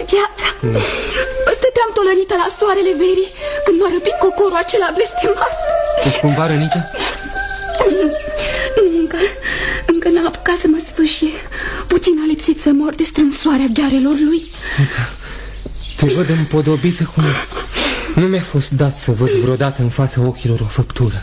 viața. Stăteam tolănită la soarele verii când m-a răpit cocorul acela blestemat. Ești cumva rănită? Încă n-a apucat să mă sfâșie. Puțin a lipsit să mor de strânsoarea ghearelor lui. Te văd împodobită cum nu mi-a fost dat să văd vreodată în fața ochilor o făptură.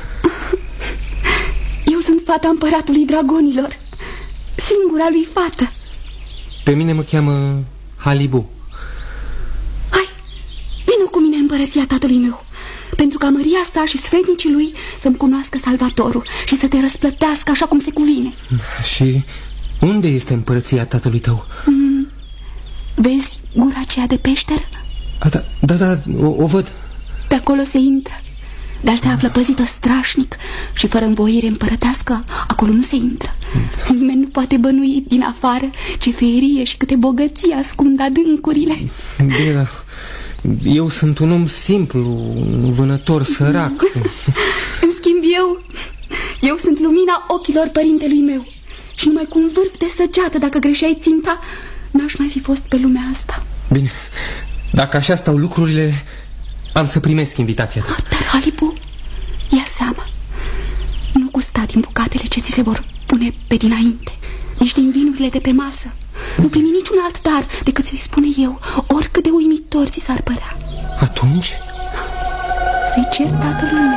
Eu sunt fata împăratului dragonilor, singura lui fată. Pe mine mă cheamă Halibu. Hai, vină cu mine în împărăția tatălui meu, pentru ca măria sa și sfetnicii lui să-mi cunoască salvatorul și să te răsplătească așa cum se cuvine. Și unde este împărăția tatălui tău? Vezi gura aceea de peșteră? Da, o văd. Pe acolo se intră, dar se află păzită strașnic și fără învoire împărătească acolo nu se intră. Nimeni nu poate bănui din afară ce ferie și câte bogății ascund adâncurile. Bine, eu sunt un om simplu, un vânător sărac. În schimb eu sunt lumina ochilor părintelui meu și numai cu un vârf de săgeată, dacă greșeai ținta, n-aș mai fi fost pe lumea asta. Bine, dacă așa stau lucrurile, am să primesc invitația ta. Dar, Halibu, ia seama, nu gusta din bucatele ce ți se vor pune pe dinainte, nici din vinurile de pe masă. Nu primi niciun alt dar decât ți-o spune eu, oricât de uimitor ți s-ar părea. Atunci? Să-i cer tatălui meu